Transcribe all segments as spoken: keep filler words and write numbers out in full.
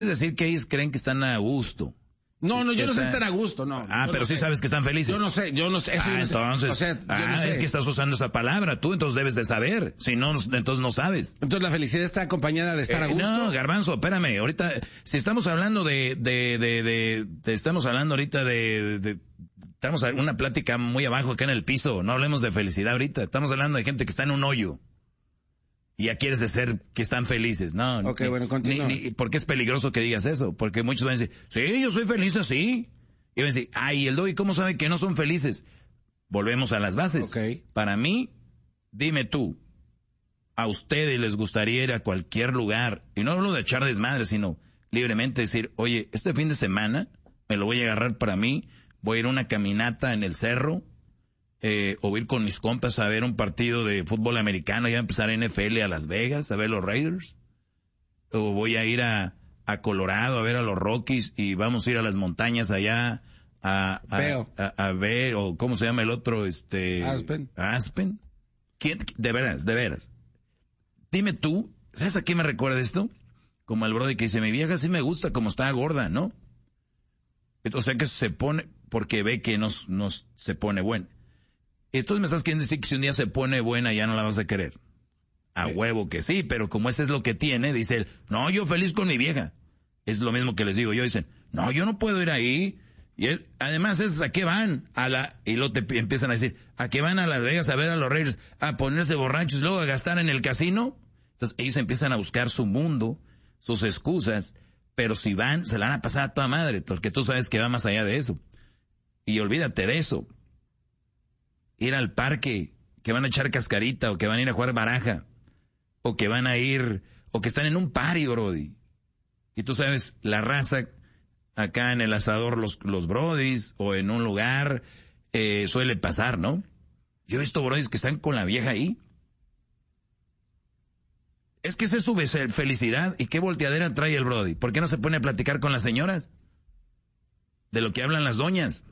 Es decir, que ellos creen que están a gusto. No, no, yo no está... sé estar a gusto, no. Ah, pero no sí sé. sabes que están felices. Yo no sé, yo no sé. Eso ah, yo no sé. entonces, o sea, yo ah, no sé. es que estás usando esa palabra, tú entonces debes de saber. Si no, entonces no sabes. Entonces la felicidad está acompañada de estar eh, a gusto. No, Garbanzo, espérame, ahorita, si estamos hablando de, de, de, de, de estamos hablando ahorita de, de, de estamos en una plática muy abajo acá en el piso, no hablemos de felicidad ahorita, estamos hablando de gente que está en un hoyo. Y ya quieres decir que están felices, ¿no? Ok, ni, bueno, continúa. Ni, ni, porque es peligroso que digas eso, porque muchos van a decir, sí, yo soy feliz así. Y van a decir, ay, el Doggy, ¿cómo sabe que no son felices? Volvemos a las bases. Okay. Para mí, dime tú, a ustedes les gustaría ir a cualquier lugar, y no hablo de echar desmadre, sino libremente decir, oye, este fin de semana me lo voy a agarrar para mí, voy a ir a una caminata en el cerro, eh, o ir con mis compas a ver un partido de fútbol americano, ya empezar N F L a Las Vegas, a ver los Raiders, o voy a ir a, a Colorado a ver a los Rockies y vamos a ir a las montañas allá a, a, a, a ver, o cómo se llama el otro, este... Aspen. Aspen. ¿Quién? De veras, de veras. Dime tú, ¿sabes a qué me recuerda esto? Como el brother que dice, mi vieja sí me gusta como está gorda, ¿no? O sea que se pone, porque ve que nos, nos se pone buena. Entonces me estás queriendo decir que si un día se pone buena ya no la vas a querer. A sí. Huevo que sí, pero como ese es lo que tiene, dice él, no, yo feliz con mi vieja. Es lo mismo que les digo yo, dicen, no, yo no puedo ir ahí. Y él, además es, ¿a qué van? A la, y luego te empiezan a decir, ¿a qué van a Las Vegas a ver a los Raiders? A ponerse borrachos y luego a gastar en el casino. Entonces ellos empiezan a buscar su mundo, sus excusas, pero si van, se la van a pasar a toda madre, porque tú sabes que va más allá de eso. Y olvídate de eso. Ir al parque, que van a echar cascarita, o que van a ir a jugar baraja, o que van a ir, o que están en un party, brody. Y tú sabes, la raza, acá en el asador, los, los brodis, o en un lugar, eh, suele pasar, ¿no? Yo he visto brodis que están con la vieja ahí. Es que esa es su felicidad. ¿Y qué volteadera trae el brody? ¿Por qué no se pone a platicar con las señoras? De lo que hablan las doñas.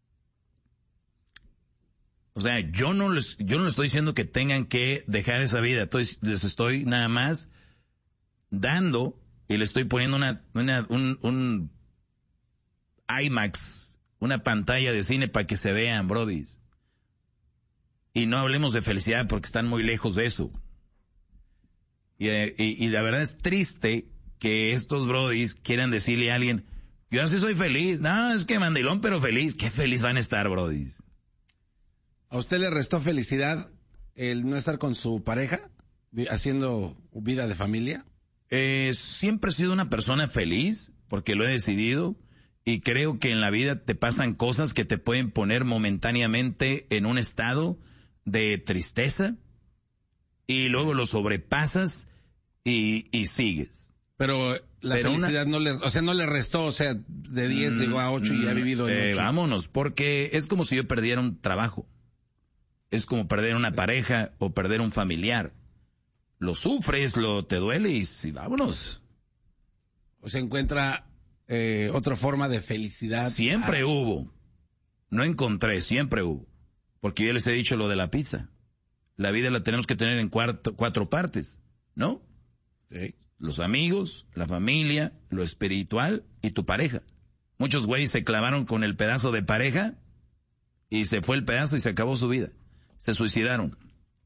O sea, yo no les, yo no les estoy diciendo que tengan que dejar esa vida. Entonces, les estoy nada más dando y les estoy poniendo una, una, un, un IMAX, una pantalla de cine para que se vean, brodis. Y no hablemos de felicidad porque están muy lejos de eso. Y, y, y la verdad es triste que estos brodis quieran decirle a alguien, yo así soy feliz. No, es que mandilón, pero feliz. ¿Qué feliz van a estar, brodis? ¿A usted le restó felicidad el no estar con su pareja, haciendo vida de familia? Eh, siempre he sido una persona feliz, porque lo he decidido, y creo que en la vida te pasan cosas que te pueden poner momentáneamente en un estado de tristeza, y luego lo sobrepasas y, y sigues. Pero la Pero felicidad una... no le, o sea, no le restó, o sea, de diez mm, llegó a ocho y ha vivido en eh, ocho. Vámonos, porque es como si yo perdiera un trabajo. Es como perder una pareja o perder un familiar. Lo sufres, lo te duele y sí, vámonos. O se encuentra eh, otra forma de felicidad. Siempre ah. hubo. No encontré, siempre hubo. Porque yo les he dicho lo de la pizza. La vida la tenemos que tener en cuatro, cuatro partes, ¿no? Sí. Los amigos, la familia, lo espiritual y tu pareja. Muchos güeyes se clavaron con el pedazo de pareja y se fue el pedazo y se acabó su vida. Se suicidaron.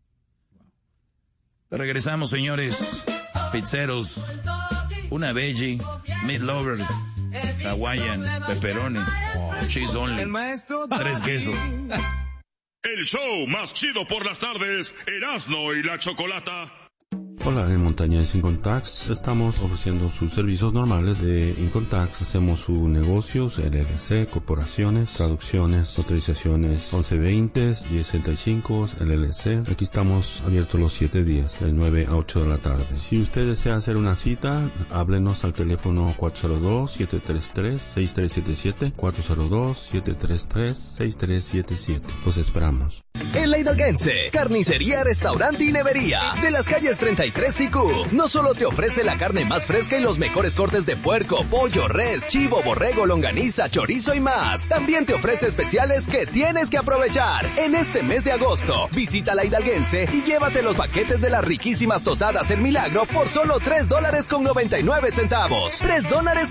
Regresamos, señores. Pizzeros. Una veggie. Meat lovers. Hawaiian. Pepperoni. Cheese only. Tres quesos. El show más chido por las tardes. Erasmo y la Chocolata. Hola, en Montañez Income Tax estamos ofreciendo sus servicios normales de Income Tax. Hacemos sus negocios, L L C, corporaciones, traducciones, autorizaciones once veinte, diez sesenta y cinco, L L C. Aquí estamos abiertos los siete días, de nueve a ocho de la tarde. Si usted desea hacer una cita, háblenos al teléfono cuatro cero dos, siete tres tres, seis tres siete siete, cuatro cero dos, siete tres tres, seis tres siete siete. Los esperamos. En La Hidalguense, carnicería, restaurante y nevería, de las calles treinta y tres y Q, no solo te ofrece la carne más fresca y los mejores cortes de puerco, pollo, res, chivo, borrego, longaniza, chorizo y más, también te ofrece especiales que tienes que aprovechar. En este mes de agosto, visita La Hidalguense y llévate los paquetes de las riquísimas tostadas El Milagro por solo tres dólares con noventa y nueve centavos. tres dólares